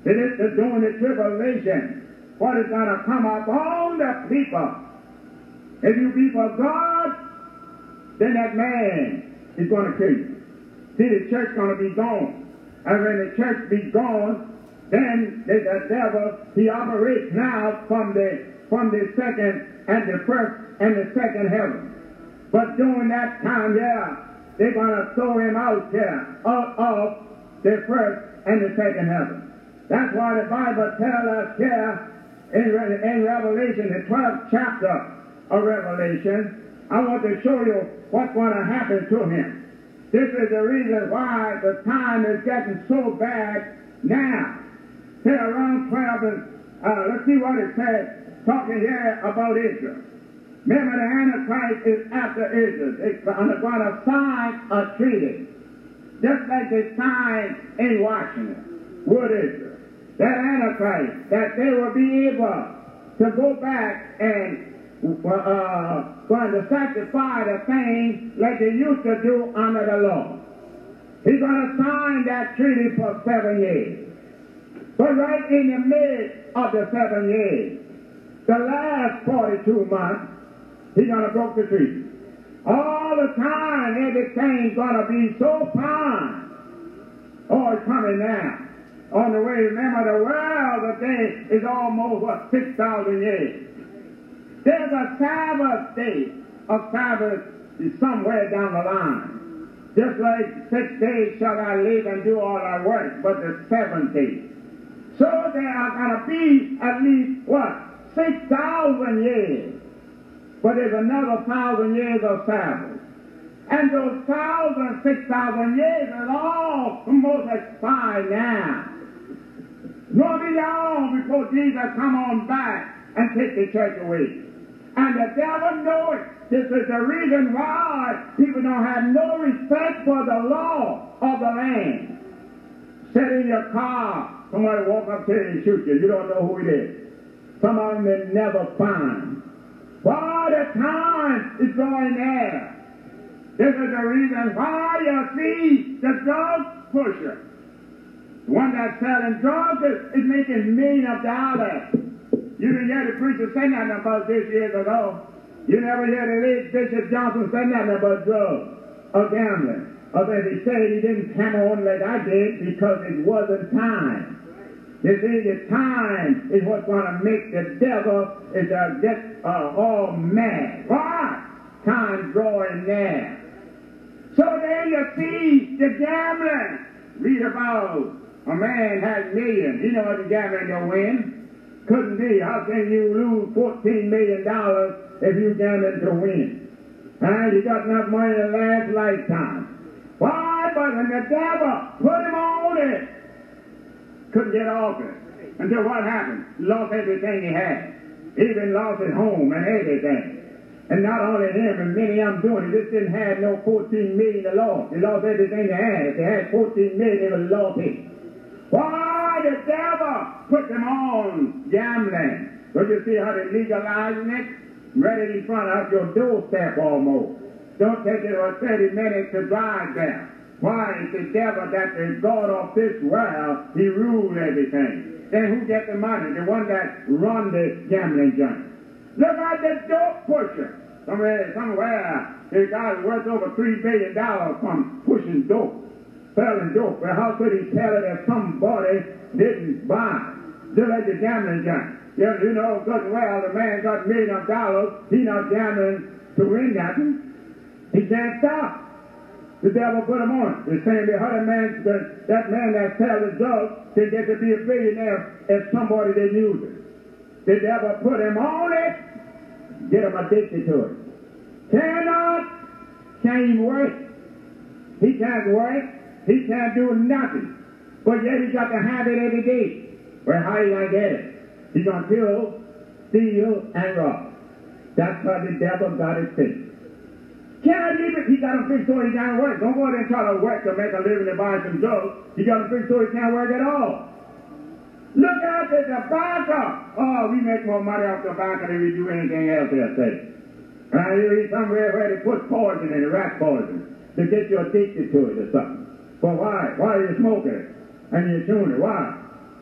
It is during the tribulation what is going to come upon the people. If you be for God, then that man is going to kill you. See, the church going to be gone. And when the church be gone, then the devil, he operates now from the second and the first and the second heaven. But during that time, they're going to throw him out of the first and the second heaven. That's why the Bible tells us here in Revelation, the 12th chapter of Revelation, I want to show you what's going to happen to him. This is the reason why the time is getting so bad now. Say around 12, and let's see what it says, talking here about Israel. Remember, the Antichrist is after Israel. They're going to sign a treaty, just like they signed in Washington with Israel. That Antichrist, that they will be able to go back and going to sanctify the things like they used to do under the law. He's going to sign that treaty for 7 years. But right in the midst of the 7 years, the last 42 months, he's going to break the treaty. All the time, everything's going to be so fine. Oh, it's coming now. On the way, remember, the world today is almost, 6,000 years. There's a Sabbath day. A Sabbath is somewhere down the line. Just like 6 days shall I live and do all I work, but the 7th day. So there are going to be at least, 6,000 years. But there's another 1,000 years of Sabbath. And those 6,000 years is all almost expired now. Not be long before Jesus come on back and take the church away. And the devil knows it. This is the reason why people don't have no respect for the law of the land. Sit in your car, somebody walk up to you and shoot you. You don't know who it is. Some of them they never find. Why the time is going there. This is the reason why you see the drug pusher. The one that's selling drugs is making millions of dollars. You didn't hear the preacher say nothing about this years ago. You never hear the late Bishop Johnson say nothing about drugs or gambling. Or that he said he didn't hammer on like I did because it wasn't time. You see, the time is what's going to make the devil get all mad. Why? Time drawing near. So there you see the gambling. Read about a man has millions. You know what the gambling don't win. Couldn't be. How can you lose $14 million if you gamble to win? And you got enough money to last lifetime. Why? But when the devil put him on it, couldn't get off it. Until what happened? Lost everything he had. Even lost his home and everything. And not only him, and many of them doing it, just didn't have no $14 million to lose. They lost everything they had. If they had $14 million, they would have lost it. Why? The devil put them on gambling. Don't you see how they legalizing it? Right in front of your doorstep almost. Don't take it for 30 minutes to drive there. Why? It's the devil that is God of this world. He rules everything. Then who gets the money? The one that run the gambling joint. Look at the dope pusher. Somewhere the guy worth over $3 billion from pushing dope, selling dope. Well, how could he tell it if somebody didn't buy? Just like the gambling joint. You know good well the man got millions of dollars. He not gambling to win nothing. He can't stop. The devil put him on. The same way that man that sells the drugs can get to be a billionaire if somebody didn't use it. The devil put him on it, get him addicted to it. Can't even work. He can't work. He can't do nothing. But yet he got to have it every day. Well, how you going to get it? He's going to kill, steal, and rob. That's how the devil got his fix. Can't leave it. He got him fixed so he can't work. Don't go there and try to work to make a living and buy some drugs. He got him fixed so he can't work at all. Look at the tobacco. Oh, we make more money off tobacco than we do anything else, they'll say. And you read somewhere where they put poison in it, rat poison, to get you addicted to it or something. But why? Why are you smoking it? And you're chewing it. Why?